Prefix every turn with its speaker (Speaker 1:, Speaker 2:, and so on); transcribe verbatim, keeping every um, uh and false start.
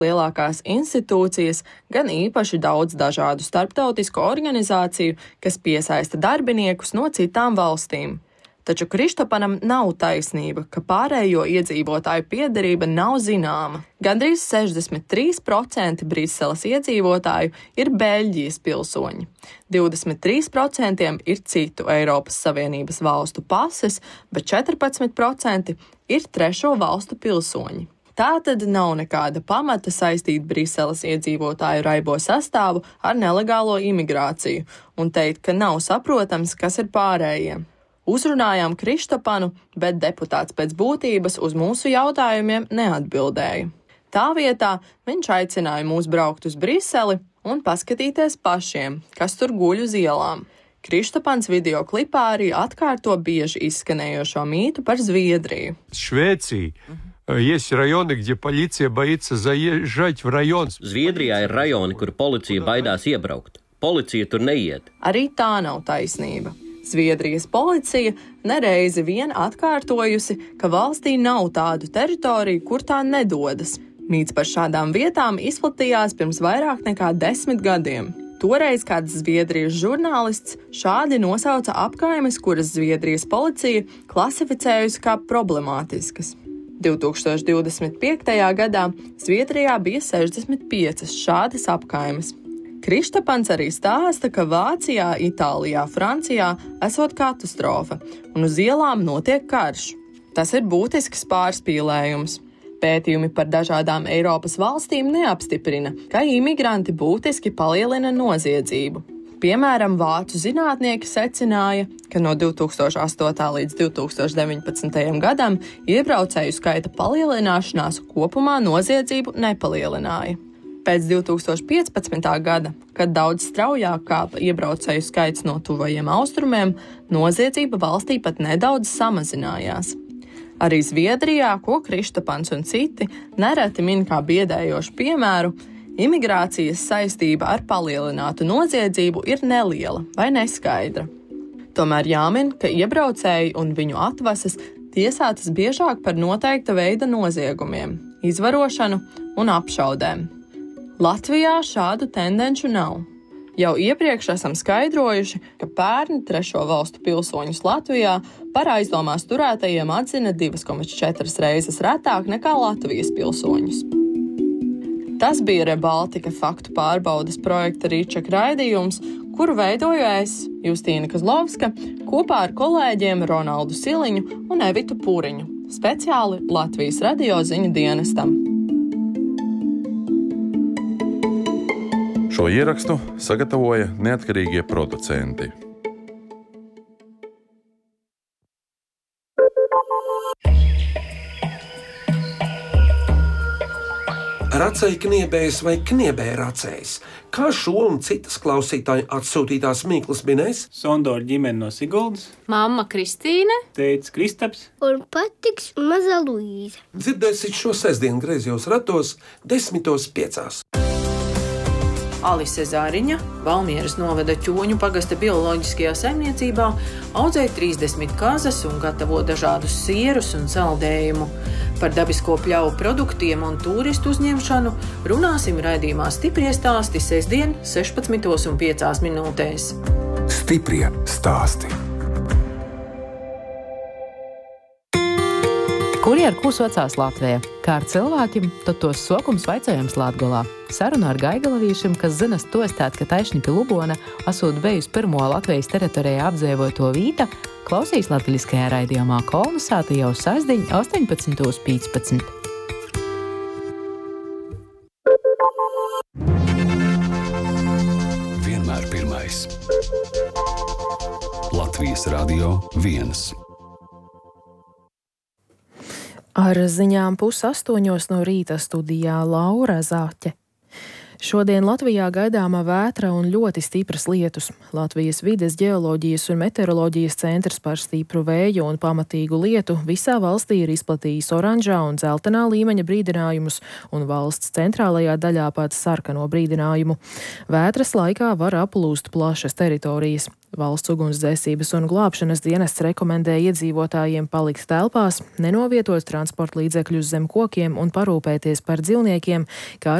Speaker 1: lielākās institūcijas, gan īpaši daudz dažādu starptautisku organizāciju, kas piesaista darbiniekus no citām valstīm. Taču Krištapanam nav taisnība, ka pārējo iedzīvotāju piederība nav zināma. Gandrīz sešdesmit trīs procenti Briseles iedzīvotāju ir Beļģijas pilsoņi, divdesmit trīs procenti ir citu Eiropas Savienības valstu pases, bet četrpadsmit procenti ir trešo valstu pilsoņi. Tātad nav nekāda pamata saistīt Briseles iedzīvotāju raibo sastāvu ar nelegālo imigrāciju un teikt, ka nav saprotams, kas ir pārējie. Uzrunājām Krištapanu, bet deputāts pēc būtības uz mūsu jautājumiem neatbildēja. Tā vietā viņš aicināja mūs braukt uz Briseli un paskatīties pašiem, kas tur guļ uz ielām. Krištapans video klipā arī atkārto bieži izskanējošo mītu par Zviedriju.
Speaker 2: Šveicija. Есть районы, где полиция боится заезжать в район.
Speaker 3: Zviedrijā ir rajoni, kur policija baidās iebraukt. Policija tur neiet.
Speaker 1: Arī tā nav taisnība. Zviedrijas policija nereizi vien atkārtojusi, ka valstī nav tādu teritoriju, kur tā nedodas. Mīts par šādām vietām izplatījās pirms vairāk nekā desmit gadiem. Toreiz kāds Zviedrijas žurnālists šādi nosauca apkaimes, kuras Zviedrijas policija klasificējusi kā problemātiskas. divtūkstoš divdesmit piektajā gadā Zviedrijā bija sešdesmit piecas šādas apkaimes. Krištapans arī stāsta, ka Vācijā, Itālijā, Francijā esot katastrofa un uz ielām notiek karš. Tas ir būtisks pārspīlējums. Pētījumi par dažādām Eiropas valstīm neapstiprina, ka imigranti būtiski palielina noziedzību. Piemēram, vācu zinātnieki secināja, ka no divtūkstoš astotā līdz divtūkstoš deviņpadsmitajam gadam iebraucēju skaita palielināšanās kopumā noziedzību nepalielināja. Pēc divtūkstoš piecpadsmitā gada, kad daudz straujāk kāpa iebraucēju skaits no tuvajiem austrumiem, noziedzība valstī pat nedaudz samazinājās. Arī Zviedrijā, ko Krištapans un citi nereti min kā biedējošu piemēru, imigrācijas saistība ar palielinātu noziedzību ir neliela vai neskaidra. Tomēr jāmin, ka iebraucēji un viņu atvases tiesātas biežāk par noteikta veida noziegumiem, izvarošanu un apšaudēm. Latvijā šādu tendenču nav. Jau iepriekš esam skaidrojuši, ka pērni trešo valstu pilsoņus Latvijā par aizdomās turētajiem atzina divas komats četras reizes retāk nekā Latvijas pilsoņus. Tas bija Rebaltika faktu pārbaudes projekta Rīčak raidījums, kuru veidoju es, Justīna Kazlovska, kopā ar kolēģiem Ronaldu Siliņu un Evitu Puriņu, speciāli Latvijas radio ziņu dienestam.
Speaker 4: Šo ierakstu sagatavoja neatkarīgie producenti.
Speaker 5: Racei kniebējs vai kniebēja racējs? Kā šo un citas klausītāju atsūtītās mīklas minēs?
Speaker 6: Sondora ģimene no Siguldas,
Speaker 7: mamma Kristīne,
Speaker 6: tētis Kristaps
Speaker 8: un patiks maza Luīza.
Speaker 5: Dzirdēsit šo sestdienu griezos ratos desmitos piecās.
Speaker 9: Alise Zāriņa, Valmieras novada Ķoņu pagasta bioloģiskajā saimniecībā, audzē trīsdesmit kazas un gatavo dažādus sierus un saldējumu. Par dabisko pļauju produktiem un turistu uzņemšanu runāsim raidījumā Stiprie stāsti sestdien sešpadsmitos un piecās minūtēs.
Speaker 10: Stiprie stāsti.
Speaker 11: Kuri ar kū socās Latvijā? Kā ar cilvēkiem, tad tos sokums vaicājums Latgolā. Saruna ar Gaigalavīšiem, kas zinas to stāt, ka Taišņipi Lubona asūt bejus pirmo Latvijas teritorijā apdzīvoto vīta, klausīs latviskajā raidījumā Kolnasāta jau sestdiņ astoņpadsmitos piecpadsmit.
Speaker 10: Vienmēr pirmais. Latvijas radio viens.
Speaker 12: Ar ziņām pus astoņos no rīta studijā Laura Zāķe.
Speaker 7: Šodien Latvijā gaidāma vētra un ļoti stipras lietus. Latvijas vides ģeoloģijas un meteoroloģijas centrs par stipru vēju un pamatīgu lietu visā valstī ir izplatījis oranžā un dzeltenā līmeņa brīdinājumus un valsts centrālajā daļā pat sarkano brīdinājumu. Vētras laikā var aplūst plašas teritorijas. Valsts ugunsdzēsības un glābšanas dienests rekomendē iedzīvotājiem palikt telpās, nenovietot transporta līdzekļus zem kokiem un parūpēties par dzīvniekiem, kā